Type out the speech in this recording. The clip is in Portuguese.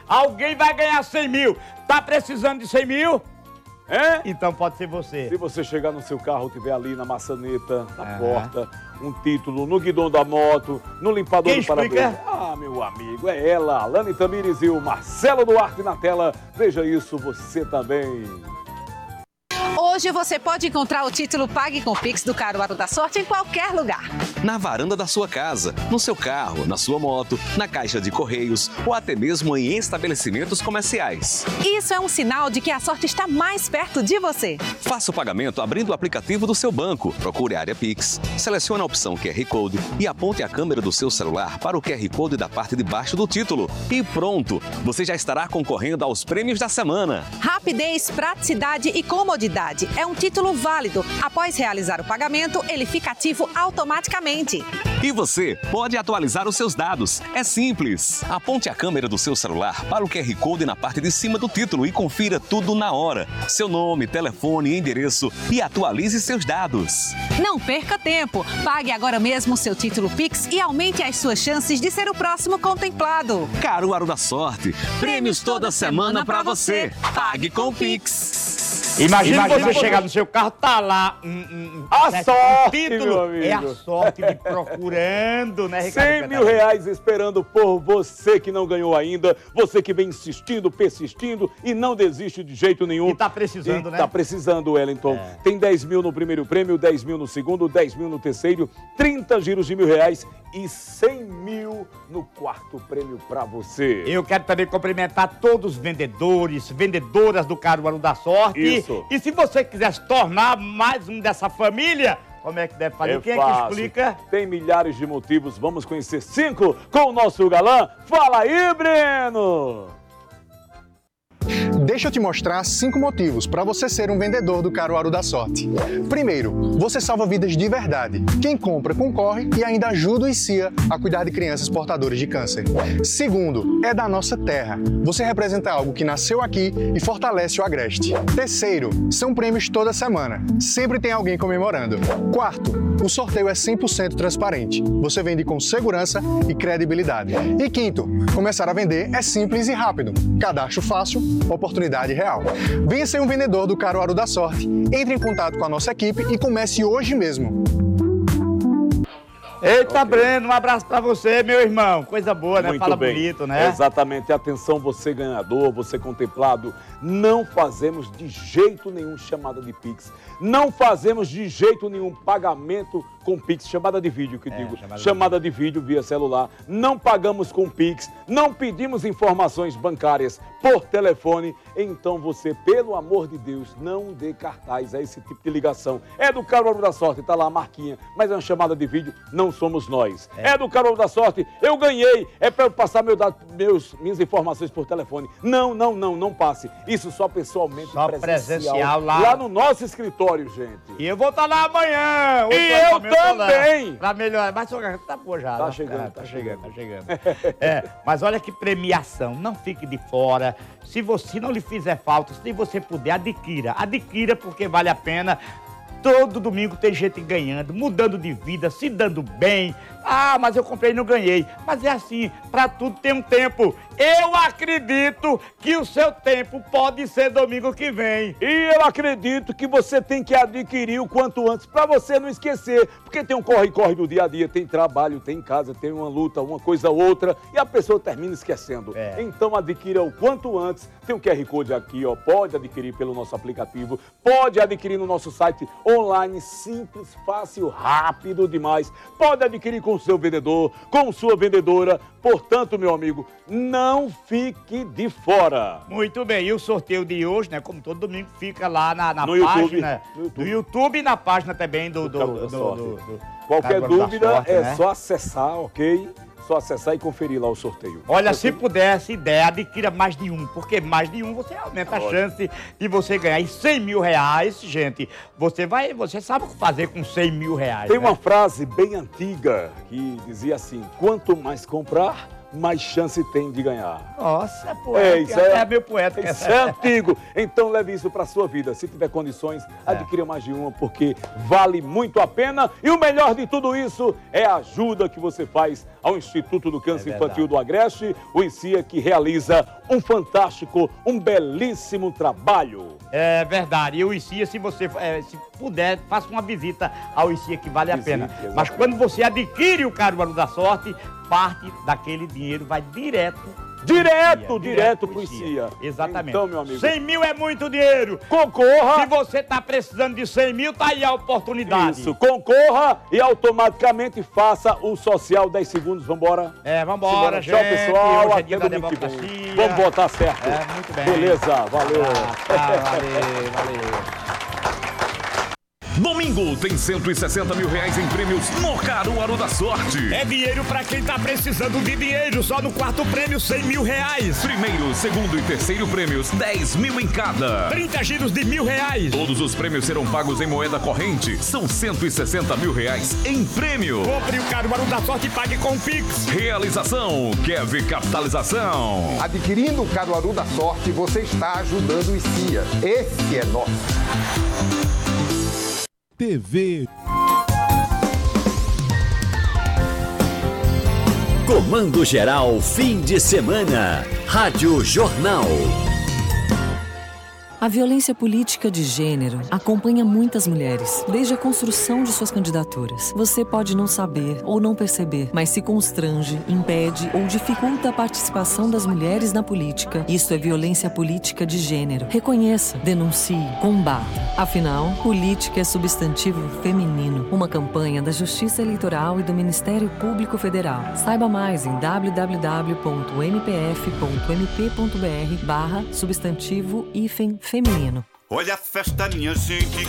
alguém vai ganhar 100 mil. Tá precisando de 100 mil? É? Então pode ser você. Se você chegar no seu carro, tiver ali na maçaneta, na porta, um título, no guidão da moto, no limpador Quem do para-brisa. Ah, meu amigo, é ela, Alane Tamires e o Marcelo Duarte na tela. Veja isso, você também. Hoje você pode encontrar o título Pague com Pix do Caruaru da Sorte em qualquer lugar. Na varanda da sua casa, no seu carro, na sua moto, na caixa de correios ou até mesmo em estabelecimentos comerciais. Isso é um sinal de que a sorte está mais perto de você. Faça o pagamento abrindo o aplicativo do seu banco, procure a área Pix, selecione a opção QR Code e aponte a câmera do seu celular para o QR Code da parte de baixo do título. E pronto, você já estará concorrendo aos prêmios da semana. Rapidez, praticidade e comodidade. É um título válido. Após realizar o pagamento, ele fica ativo automaticamente. E você pode atualizar os seus dados. É simples. Aponte a câmera do seu celular para o QR Code na parte de cima do título e confira tudo na hora. Seu nome, telefone, endereço e atualize seus dados. Não perca tempo. Pague agora mesmo o seu título Pix e aumente as suas chances de ser o próximo contemplado. Caruaru da Sorte. Prêmios toda semana para você. Pague com Pix. Imagina você chegar no seu carro, tá lá A sorte, título. meu amigo. É a sorte de procurando, né, Ricardo? 100 mil reais esperando por você que não ganhou ainda, você que vem insistindo, persistindo e não desiste de jeito nenhum. E tá precisando, né? Tá precisando, Wellington. Tem 10 mil no primeiro prêmio, 10 mil no segundo, 10 mil no terceiro, 30 giros de R$1.000 e 100 mil no quarto prêmio pra você. Eu quero também cumprimentar todos os vendedores, vendedoras do Caruaru da Sorte. Isso. E se você quiser se tornar mais um dessa família, como é que deve fazer? Quem é que fácil. explica? Tem milhares de motivos, vamos conhecer 5 com o nosso galã. Fala aí, Breno! Deixa eu te mostrar 5 motivos para você ser um vendedor do Caruaru da Sorte. Primeiro, você salva vidas de verdade. Quem compra, concorre e ainda ajuda o ICIA a cuidar de crianças portadoras de câncer. Segundo, é da nossa terra. Você representa algo que nasceu aqui e fortalece o Agreste. Terceiro, são prêmios toda semana. Sempre tem alguém comemorando. Quarto, o sorteio é 100% transparente. Você vende com segurança e credibilidade. E quinto, começar a vender é simples e rápido. Cadastro fácil, oportunidade real. Venha ser um vendedor do Caruaru da Sorte. Entre em contato com a nossa equipe e comece hoje mesmo. Eita, Breno, um abraço pra você, meu irmão. Coisa boa, né? Muito Fala bem. bonito, né? Exatamente. Atenção, você ganhador, você contemplado. Não fazemos de jeito nenhum chamada de Pix. Não fazemos de jeito nenhum pagamento com Pix. Chamada de vídeo, que digo. Chamada de vídeo via celular. Não pagamos com Pix. Não pedimos informações bancárias por telefone. Então você, pelo amor de Deus, não dê cartaz a esse tipo de ligação. É do Caruaru da Sorte, tá lá a marquinha. Mas é uma chamada de vídeo, não somos nós. É do Caruaru da Sorte, eu ganhei. É para eu passar minhas informações por telefone. Não passe. Isso só pessoalmente, Só presencial lá no nosso escritório, gente. E eu vou estar lá amanhã. E eu também. Pra melhorar. Mas tá boa já. Tá né? chegando, Tá chegando. Mas olha que premiação. Não fique de fora. Se não lhe fizer falta, se você puder, adquira. Adquira porque vale a pena. Todo domingo tem gente ganhando, mudando de vida, se dando bem. Ah, mas eu comprei e não ganhei. Mas é assim, pra tudo tem um tempo. Eu acredito que o seu tempo pode ser domingo que vem. E eu acredito que você tem que adquirir o quanto antes, pra você não esquecer. Porque tem um corre-corre do dia a dia, tem trabalho, tem casa, tem uma luta, uma coisa ou outra, e a pessoa termina esquecendo. Então adquira o quanto antes. Tem um QR Code aqui, ó, pode adquirir pelo nosso aplicativo, pode adquirir no nosso site online, simples, fácil, rápido demais. Pode adquirir com o seu vendedor, com sua vendedora. Portanto, meu amigo, não fique de fora. Muito bem, e o sorteio de hoje, né, como todo domingo, fica lá na No página YouTube. do YouTube e na página também do Qualquer Caruaru da dúvida Sorte, é né? só acessar, ok? Só acessar e conferir lá o sorteio. Olha, se puder, se der, adquira mais de um, porque mais de um você aumenta a chance de você ganhar. E 100 mil reais, gente, você sabe o que fazer com 100 mil reais. Tem né? uma frase bem antiga que dizia assim: quanto mais comprar, mais chance tem de ganhar. Nossa, poeta. É meu poeta. Isso é antigo. Então leve isso para sua vida. Se tiver condições, adquira mais de uma, porque vale muito a pena. E o melhor de tudo isso é a ajuda que você faz ao Instituto do Câncer Infantil do Agreste, o ICIA, que realiza um fantástico, um belíssimo trabalho. É verdade. E o ICIA, se você se puder, faça uma visita ao ICIA, que vale a pena. Exatamente. Mas quando você adquire o Caruaru da Sorte, parte daquele dinheiro vai direto pro ICIA. Exatamente. Então, meu amigo, 100 mil é muito dinheiro. concorra. Se você tá precisando de 100 mil, tá aí a oportunidade. Isso, concorra e automaticamente faça o social 10 segundos. Vambora? Vambora, gente. Tchau, pessoal. Hoje é Até dia da domingo que vem. democracia. Vamos botar certo. Muito bem. Beleza, valeu. Valeu. Domingo tem 160 mil reais em prêmios no Caruaru da Sorte. É dinheiro pra quem tá precisando de dinheiro. Só no quarto prêmio, 100 mil reais. Primeiro, segundo e terceiro prêmios, 10 mil em cada. 30 giros de R$1.000. Todos os prêmios serão pagos em moeda corrente. São 160 mil reais em prêmio. Compre o Caruaru da Sorte e pague com Pix. Realização, Kev Capitalização. Adquirindo o Caruaru da Sorte, você está ajudando o ICIA. Esse é nosso. TV. Comando Geral, fim de semana. Rádio Jornal. A violência política de gênero acompanha muitas mulheres, desde a construção de suas candidaturas. Você pode não saber ou não perceber, mas se constrange, impede ou dificulta a participação das mulheres na política. Isso é violência política de gênero. Reconheça, denuncie, combata. Afinal, política é substantivo feminino. Uma campanha da Justiça Eleitoral e do Ministério Público Federal. Saiba mais em www.mpf.mp.br/substantivo-feminino. Olha a festa, minha gente.